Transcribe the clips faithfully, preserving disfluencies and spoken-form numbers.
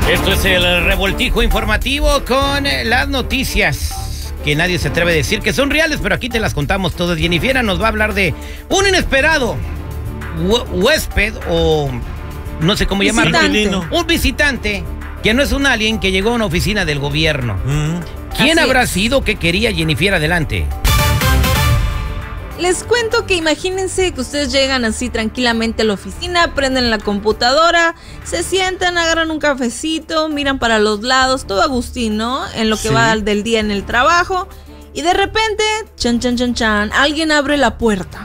Esto es el revoltijo informativo con las noticias que nadie se atreve a decir que son reales, pero aquí te las contamos todas. Jennifer nos va a hablar de un inesperado huésped o no sé cómo llamarlo. Un visitante que no es un alien que llegó a una oficina del gobierno. Mm. ¿Quién Así habrá es. sido que quería Jennifer? Adelante. Les cuento que imagínense que ustedes llegan así tranquilamente a la oficina, prenden la computadora, se sientan, agarran un cafecito, miran para los lados, todo agustín, ¿no? En lo que sí. va del día en el trabajo. Y de repente, chan, chan, chan, chan, alguien abre la puerta.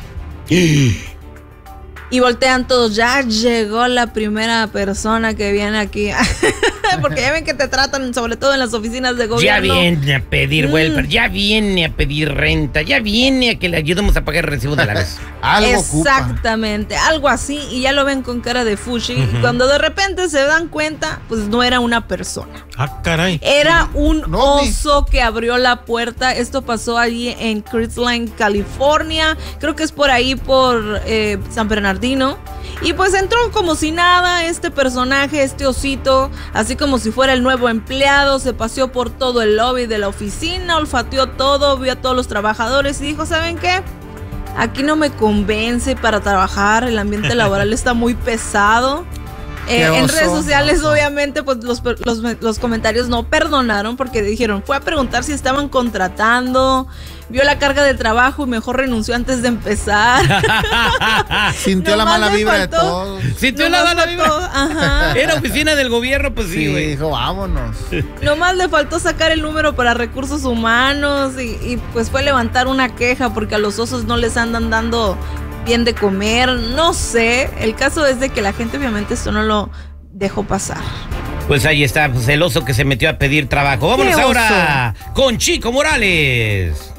Y voltean todos, ya llegó la primera persona que viene aquí. Porque ya ven que te tratan, sobre todo en las oficinas de gobierno. Ya viene a pedir mm. welfare, ya viene a pedir renta, ya viene a que le ayudemos a pagar el recibo de la vez. Algo Exactamente, ocupa. algo así, y ya lo ven con cara de fushi. Uh-huh. Y cuando de repente se dan cuenta, pues no era una persona. Ah, caray. Era un no, oso que abrió la puerta. Esto pasó allí en Crestline, California. Creo que es por ahí, por eh, San Bernardino. Y pues entró como si nada este personaje, este osito, así como si fuera el nuevo empleado. Se paseó por todo el lobby de la oficina, olfateó todo, vio a todos los trabajadores y dijo, ¿saben qué? Aquí no me convence para trabajar, el ambiente laboral está muy pesado. Eh, en redes sociales, oso. obviamente, pues los, los, los comentarios no perdonaron porque dijeron, fue a preguntar si estaban contratando, vio la carga de trabajo y mejor renunció antes de empezar. Sintió la mala vibra faltó, de todos. Sintió la mala vibra. Ajá. Era oficina del gobierno, pues sí, güey. Sí, dijo, vámonos. Nomás le faltó sacar el número para recursos humanos y, y pues fue levantar una queja porque a los osos no les andan dando bien de comer, no sé. El caso es de que la gente obviamente esto no lo dejó pasar. Pues ahí está, pues el oso que se metió a pedir trabajo. Vámonos ahora con Chico Morales.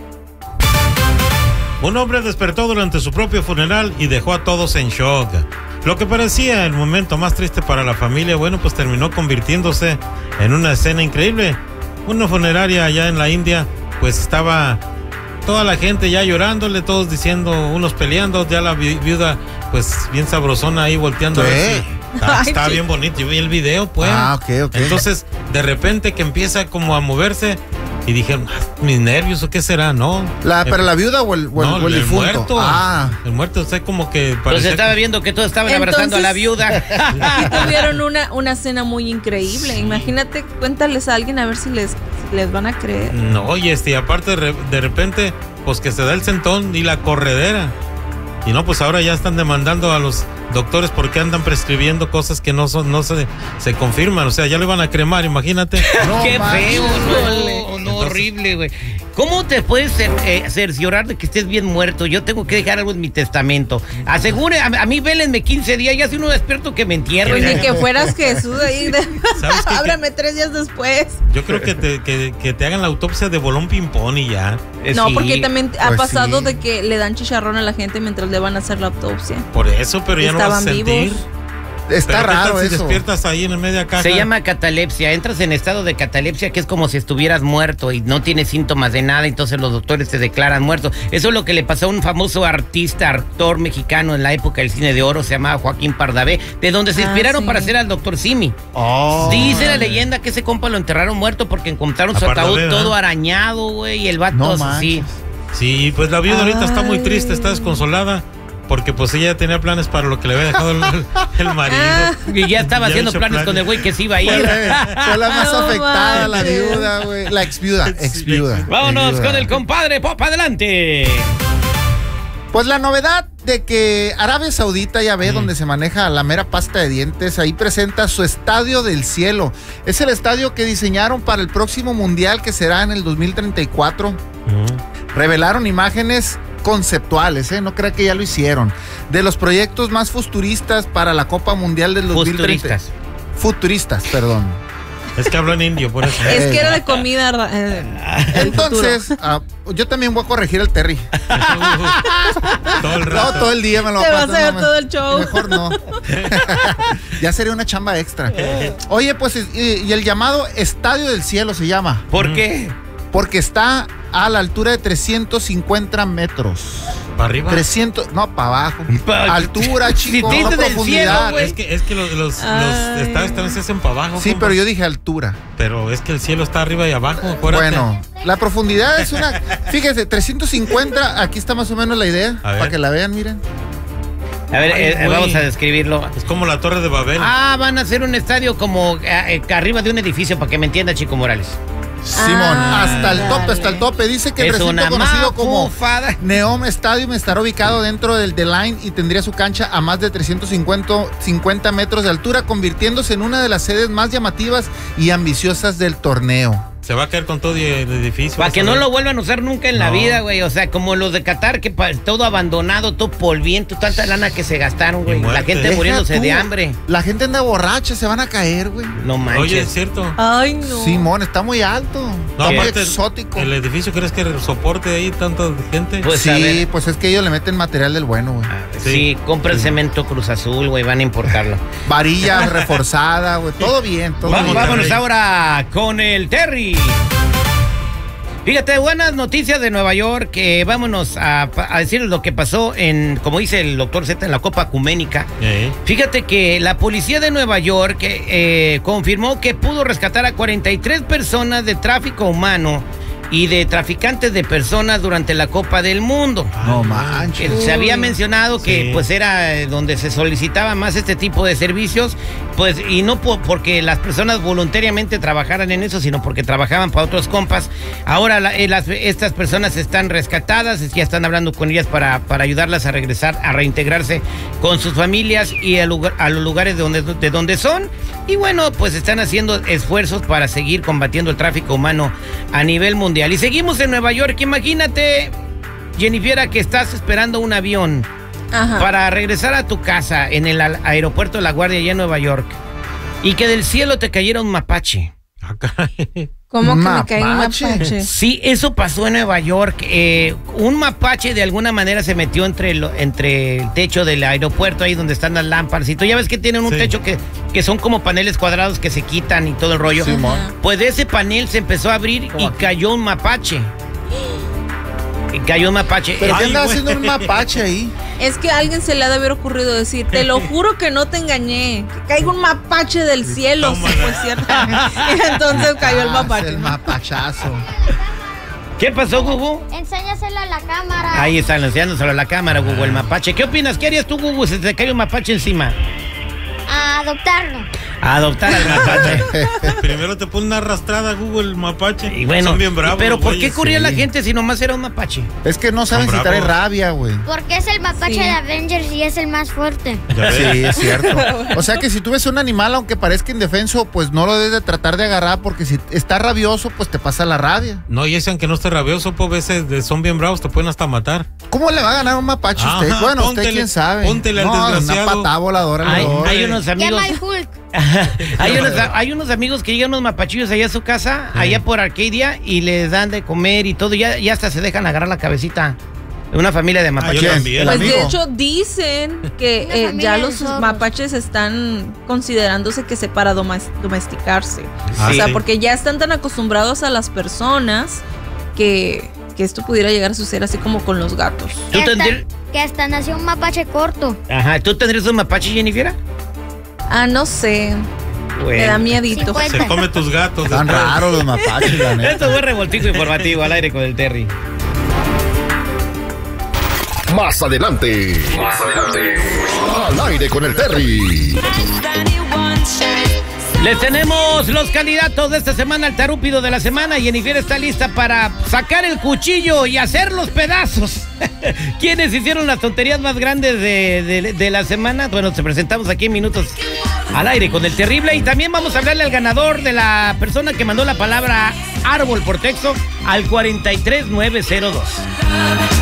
Un hombre despertó durante su propio funeral y dejó a todos en shock. Lo que parecía el momento más triste para la familia, bueno, pues terminó convirtiéndose en una escena increíble. Una funeraria allá en la India, pues estaba toda la gente ya llorándole, todos diciendo, unos peleando, ya la vi- viuda pues bien sabrosona ahí volteando a ver si está, está bien bonito. Yo vi el video, pues. Ah, ok, ok. Entonces, de repente que empieza como a moverse y dijeron, mis nervios o qué será, ¿no? La, ¿Pero eh, la viuda o el, o el, no, o el, el difunto? Muerto. Ah. El muerto, o sea, como que parecía... Pues estaba viendo que todos estaban Entonces, abrazando a la viuda. Y tuvieron una, una cena muy increíble. Sí. Imagínate, cuéntales a alguien a ver si les, si les van a creer. No, y este, aparte de, de repente, pues que se da el sentón y la corredera. Y no, pues ahora ya están demandando a los doctores porque andan prescribiendo cosas que no son, no se, se confirman. O sea, ya lo iban a cremar, imagínate. No, qué feo, no, no, horrible, güey. ¿Cómo te puedes eh, cerciorar de que estés bien muerto? Yo tengo que dejar algo en mi testamento. Asegure, a, a mí vélenme quince días, ya si uno despierto que me entierren. Pues ni que fueras Jesús ahí. De... Ábrame tres días después. Yo creo que te, que, que te hagan la autopsia de bolón ping-pong y ya. No, sí. porque también ha pues pasado sí. de que le dan chicharrón a la gente mientras le van a hacer la autopsia. Por eso, pero ya Estaban no vas a sentir. Vivos. Está pero raro si eso. despiertas ahí en el media caja. Se llama catalepsia. Entras en estado de catalepsia, que es como si estuvieras muerto y no tienes síntomas de nada, entonces los doctores te declaran muerto. Eso es lo que le pasó a un famoso artista, actor mexicano en la época del cine de oro, se llamaba Joaquín Pardavé, de donde se inspiraron ah, sí. para hacer al doctor Simi. Oh, dice la leyenda que ese compa lo enterraron muerto porque encontraron su ataúd ¿eh? todo arañado, güey, y el vato no así. Sí, pues la viuda ahorita está muy triste, está desconsolada. Porque pues ella tenía planes para lo que le había dejado el, el marido. Y ya estaba ya haciendo planes, planes con el güey que se iba a ir. Fue, fue la más no, afectada, la viuda, güey. La ex viuda, ex viuda. Vámonos ex-viuda. con el compadre Pop, adelante. Pues la novedad de que Arabia Saudita, ya ve, mm. donde se maneja la mera pasta de dientes, ahí presenta su Estadio del Cielo. Es el estadio que diseñaron para el próximo mundial que será en el dos mil treinta y cuatro. Mm. Revelaron imágenes conceptuales, ¿eh? No crea que ya lo hicieron. De los proyectos más futuristas para la Copa Mundial del dos mil treinta. Futuristas. Futuristas, perdón. Es que hablo en indio, por eso. Es que era de comida. Eh, Entonces, uh, yo también voy a corregir al Terry. Todo el rato. No, todo el día me lo Te va vas a hacer todo el show. Mejor no. Ya sería una chamba extra. Oye, pues, y, y el llamado Estadio del Cielo se llama. ¿Por qué? Porque está a la altura de trescientos cincuenta metros. ¿Para arriba? trescientos, no, para abajo. Pa- Altura, chico, Si te no dices del profundidad. cielo, güey. Es que, es que los, los, los estadios también se hacen para abajo. Sí, compa. pero yo dije altura. Pero es que el cielo está arriba y abajo, acuérdate. Bueno, la profundidad es una... Fíjese, trescientos cincuenta, aquí está más o menos la idea, A ver. para que la vean, miren. A ver, Ay, eh, güey. vamos a describirlo. Es como la Torre de Babel. Ah, van a hacer un estadio como eh, eh, arriba de un edificio, para que me entienda Chico Morales. Simón, Ah, hasta el tope, hasta el dale. tope. Dice que el Es recinto una conocido como mafufada. Neom Stadium estará ubicado dentro del The Line y tendría su cancha a más de trescientos cincuenta metros de altura, convirtiéndose en una de las sedes más llamativas y ambiciosas del torneo. Se va a caer con todo y el edificio. Para vas que a no ver. lo vuelvan a usar nunca en la No. vida, güey. O sea, como los de Qatar, que pa- todo abandonado, todo polviento, tanta lana que se gastaron, güey. La muerte. gente Deja muriéndose tú, de hambre. La gente anda borracha, se van a caer, güey. No Oye, es manches. cierto. Ay, no. Simón, está muy alto. No, está muy aparte, exótico. ¿El edificio crees que soporte ahí tanta gente? Pues, a sí, ver. pues es que ellos le meten material del bueno, güey. Ah, Sí. sí, compra el cemento Cruz Azul, güey, van a importarlo. Varilla reforzada, güey. Todo bien, todo Va- bien. vámonos Terry. ahora con el Terry. Fíjate, buenas noticias de Nueva York, que vámonos a, a decir lo que pasó en, como dice el doctor Z, en la Copa Ecuménica. Eh, Fíjate que la policía de Nueva York eh, confirmó que pudo rescatar a cuarenta y tres personas de tráfico humano y de traficantes de personas durante la Copa del Mundo. No Que manches. se había mencionado que Sí. pues era eh, donde se solicitaba más este tipo de servicios, pues y no po- porque las personas voluntariamente trabajaran en eso, sino porque trabajaban para otros compas. Ahora la- eh, las- estas personas están rescatadas, ya están hablando con ellas para, para ayudarlas a regresar, a reintegrarse con sus familias y a, lugar- a los lugares de donde, de donde son. Y bueno, pues están haciendo esfuerzos para seguir combatiendo el tráfico humano a nivel mundial. Y seguimos en Nueva York, imagínate, Jennifer, que estás esperando un avión Ajá. para regresar a tu casa en el al- aeropuerto de La Guardia allá en Nueva York y que del cielo te cayera un mapache. ah, caray. ¿Cómo que me cae un Mapache. mapache? Sí, eso pasó en Nueva York. Eh, un mapache de alguna manera se metió entre, el- entre el techo del aeropuerto, ahí donde están las lámparas. Y tú ya ves que tienen un Sí. techo que, que son como paneles cuadrados que se quitan y todo el rollo. Simón. Pues de ese panel se empezó a abrir y cayó un mapache. Y cayó un mapache. ¿Pero qué Ay, andaba güey. haciendo un mapache ahí? Es que a alguien se le ha de haber ocurrido decir, te lo juro que no te engañé, que caiga un mapache del cielo, sí, Tómala. pues cierto. Y entonces cayó el Ah, mapache. El mapachazo. ¿Qué pasó, Gugu? Enséñaselo a la cámara. Ahí están enseñándoselo a la cámara, Gugu, el mapache. ¿Qué opinas? ¿Qué harías tú, Gugu, si te cae un mapache encima? A adoptarlo. A adoptar al mapache. Primero te pone una arrastrada Google mapache. Y bueno, Son bien bravos. pero ¿por qué güeyes. corría sí. la gente si nomás era un mapache? Es que no saben Son si trae bravos. rabia, güey. Porque es el mapache Sí. de Avengers y es el más fuerte. Ya ves. Sí, es cierto. O sea que si tú ves un animal, aunque parezca indefenso, pues no lo debes de tratar de agarrar porque si está rabioso, pues te pasa la rabia. No, y ese aunque no esté rabioso, pues veces de- son bien bravos, te pueden hasta matar. ¿Cómo le va a ganar un mapache a usted? Ajá, Bueno, póntele- usted quién sabe. póntele al no, desgraciado. una patada voladora. le Hay, doy. hay unos amigos. Llama al Hulk. hay, unos, hay unos amigos que llegan unos mapachillos allá a su casa, allá por Arcadia, y les dan de comer y todo, y ya, ya hasta se dejan agarrar la cabecita. Una familia de Ah, yo mapachillos. también. El Pues de amigo. hecho dicen que Una eh, familia ya de los zorros. mapaches están considerándose que se para domas- domesticarse. Ah, O sea, sí. porque ya están tan acostumbrados a las personas que, que esto pudiera llegar a suceder así como con los gatos. ¿Tú Que hasta, tendrías, que hasta nació un mapache corto. ajá, ¿tú tendrías un mapache, Jennifer? Ah, no sé. Me da miedito. Sí, pues. Se come tus gatos. Están después. raros los mapaches, la neta. Esto fue revoltijo informativo al aire con el Terry. Más adelante. Más adelante. Al aire con el Terry. Les tenemos los candidatos de esta semana al tarúpido de la semana. Jennifer está lista para sacar el cuchillo y hacer los pedazos. ¿Quiénes hicieron las tonterías más grandes de, de- de la semana? Bueno, te presentamos aquí en minutos al aire con el terrible. Y también vamos a hablarle al ganador de la persona que mandó la palabra árbol por texto al cuarenta y tres nueve cero dos.